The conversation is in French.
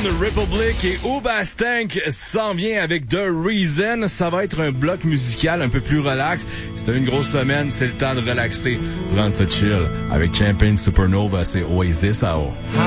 Republic et Hoobastank s'en vient avec The Reason. Ça va être un bloc musical un peu plus relax. C'était une grosse semaine, c'est le temps de relaxer, prendre ce chill avec Champagne Supernova, c'est Oasis à haut.